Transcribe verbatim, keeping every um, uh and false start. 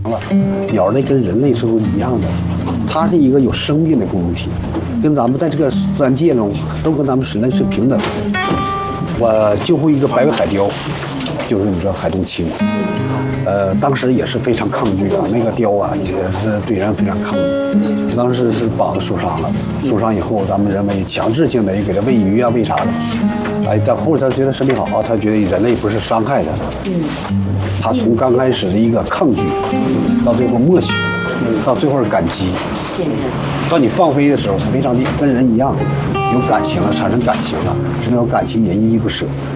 了。鸟类跟人类是不一样的，它是一个有生命的共同体，跟咱们在这个自然界中都跟咱们人类是平等的。我救护一个白尾海雕，就是你说海中青，呃，当时也是非常抗拒啊，那个雕啊也是对人非常抗拒。当时是膀子受伤了，受伤以后，咱们人为强制性的给它喂鱼啊，喂啥的。哎，但后来他觉得身体好，他觉得人类不是伤害他。他从刚开始的一个抗拒，到最后默许，到最后是感激。 信任。 当你放飞的时候，他非常的跟人一样，有感情了，产生感情了，那种感情也依依不舍。